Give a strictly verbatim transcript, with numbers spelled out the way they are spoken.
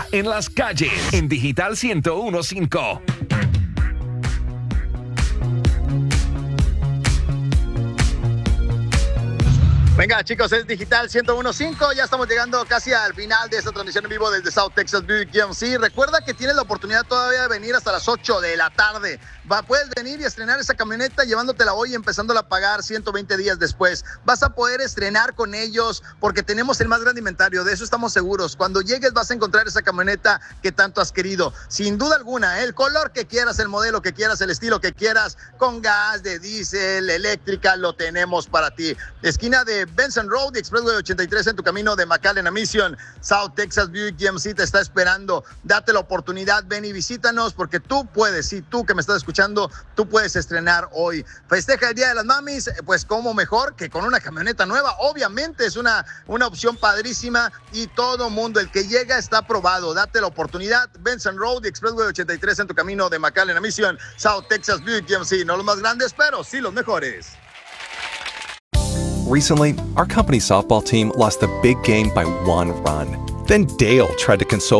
música en las calles en Digital ciento uno punto cinco. Venga, chicos, es Digital ciento uno punto cinco. Ya estamos llegando casi al final de esta transmisión en vivo desde South Texas Buick G M C. Recuerda que tienes la oportunidad todavía de venir hasta las ocho de la tarde. Va, puedes venir y estrenar esa camioneta llevándotela hoy y empezándola a pagar ciento veinte días después. Vas a poder estrenar con ellos porque tenemos el más grande inventario. De eso estamos seguros. Cuando llegues vas a encontrar esa camioneta que tanto has querido. Sin duda alguna, el color que quieras, el modelo que quieras, el estilo que quieras, con gas, de diésel, eléctrica, lo tenemos para ti. Esquina de Benson Road y Expressway ochenta y tres en tu camino de McAllen a Mission. South Texas Buick G M C te está esperando. Date la oportunidad, ven y visítanos porque tú puedes, sí, tú que me estás escuchando, tú puedes estrenar hoy. Festeja el Día de las Mamis, pues cómo mejor que con una camioneta nueva. Obviamente es una, una opción padrísima y todo mundo, el que llega está aprobado. Date la oportunidad. Benson Road y Expressway ochenta y tres en tu camino de McAllen a Mission. South Texas Buick G M C, no los más grandes, pero sí los mejores. Recently, our company softball team lost the big game by one run. Then Dale tried to console